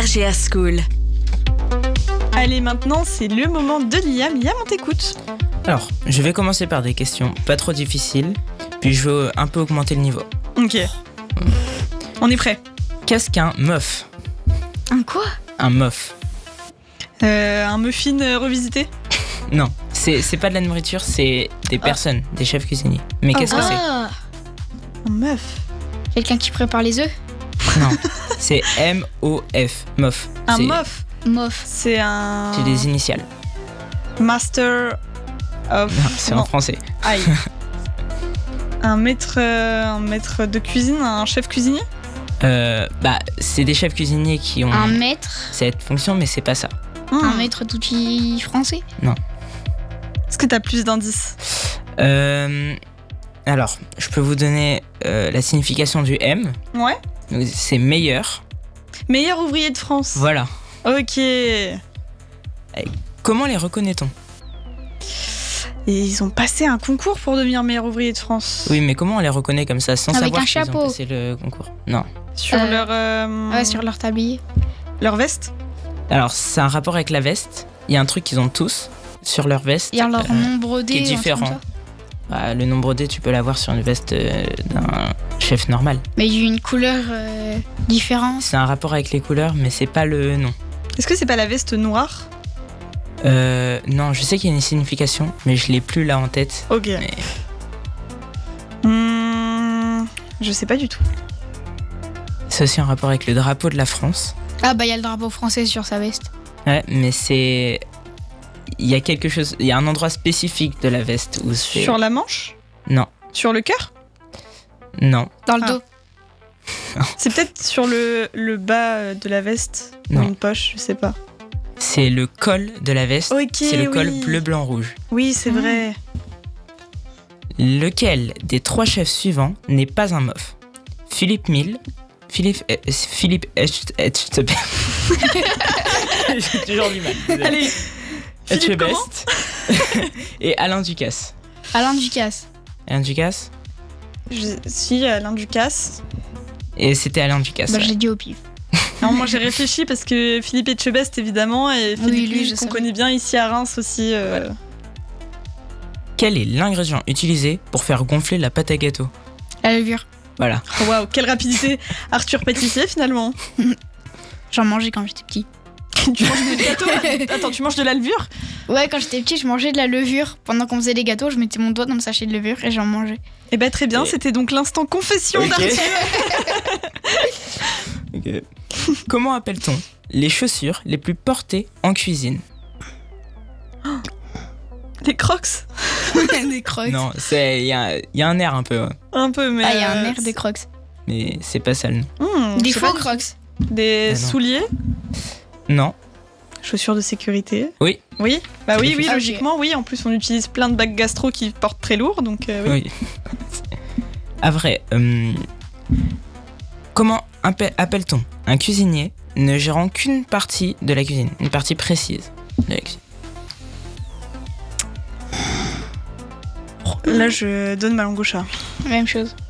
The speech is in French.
RGR School. Allez, maintenant, c'est le moment de Liam. Liam, on t'écoute. Alors, je vais commencer par des questions pas trop difficiles, puis je veux un peu augmenter le niveau. Ok. On est prêt. Qu'est-ce qu'un muff ? Un quoi ? Un muff. Un muffin revisité. Non, c'est pas de la nourriture, c'est des personnes, des chefs cuisiniers. Mais qu'est-ce que c'est ? Ah, Un muff. quelqu'un qui prépare les œufs ? Non, c'est M-O-F, muff. Un C'est- muff. Mof. C'est un... C'est des initiales. Master of... Non, c'est en français. Aïe. un maître de cuisine, un chef cuisinier. C'est des chefs cuisiniers qui ont Un maître. cette fonction, mais c'est pas ça. Un maître d'outils français. Est-ce que t'as plus d'indices? Alors, je peux vous donner la signification du M. Ouais. Donc, c'est meilleur. Meilleur ouvrier de France. Voilà. Ok. Et Comment les reconnaît-on ? ils ont passé un concours pour devenir meilleur ouvrier de France. Oui, mais comment on les reconnaît comme ça, sans Avec savoir un qu'ils ont chapeau. passé le concours ? Non. Sur Ouais, sur leur tablier. leur veste. Alors, c'est un rapport avec la veste. Il y a un truc qu'ils ont tous sur leur veste. Il y a leur nom brodé. qui est un truc différent. comme ça. Le nombre D, tu peux l'avoir sur une veste d'un chef normal. Mais il y a une couleur différente. C'est un rapport avec les couleurs, mais c'est pas le nom. Est-ce que c'est pas la veste noire? Non, je sais qu'il y a une signification, mais je l'ai plus là en tête. Ok. Mais Je sais pas du tout. c'est aussi un rapport avec le drapeau de la France. Ah bah il y a le drapeau français sur sa veste. Ouais, mais c'est... Il y a quelque chose... Il y a un endroit spécifique de la veste où c'est... Sur la manche? Non. Sur le cœur? Non. Dans le Ah. dos. C'est peut-être sur le bas de la veste? Non. Ou une poche, je sais pas. C'est le col de la veste. Ok, C'est le col oui. bleu, blanc, rouge. Oui, c'est vrai. Lequel des trois chefs suivants n'est pas un mof ? Philippe Mille, Philippe Etchebest. J'ai toujours du mal. Allez, Philippe comment? Etchebest et Alain Ducasse. Alain Ducasse. Alain Ducasse. Si, Alain Ducasse. Et c'était Alain Ducasse. Bah ouais. j'ai dit au pif. Non, moi j'ai réfléchi parce que Philippe Etchebest évidemment et Philippe Oui, lui, Mille, je qu'on savais. connaît bien ici à Reims aussi. Quel est l'ingrédient utilisé pour faire gonfler la pâte à gâteau ? La levure. Voilà. Waouh, quelle rapidité. Arthur pâtissier finalement. J'en mangeais quand j'étais petit. Tu manges des gâteaux? Attends, tu manges de la levure? Ouais, quand j'étais petit, je mangeais de la levure. Pendant qu'on faisait les gâteaux, je mettais mon doigt dans le sachet de levure et j'en mangeais. Eh ben très bien, Et- c'était donc l'instant confession Ok. d'Arthur. Ok. Comment appelle-t-on les chaussures les plus portées en cuisine ? Les crocs. Des crocs. Non, il y a un air un peu, ouais. Un peu, mais. Ah, il y a un air des crocs. Mais c'est pas ça le nom. Des Des faux crocs. Des Ah non. souliers. Non. Chaussures de sécurité. Oui. Oui. Bah C'est oui, des oui, chaussures. logiquement, oui. En plus, on utilise plein de bacs gastro qui portent très lourd, donc oui. Oui. Ah vrai. Comment appelle-t-on un cuisinier ne gérant qu'une partie de la cuisine, une partie précise de la cuisine ? Là, je donne ma langue au chat. Même chose.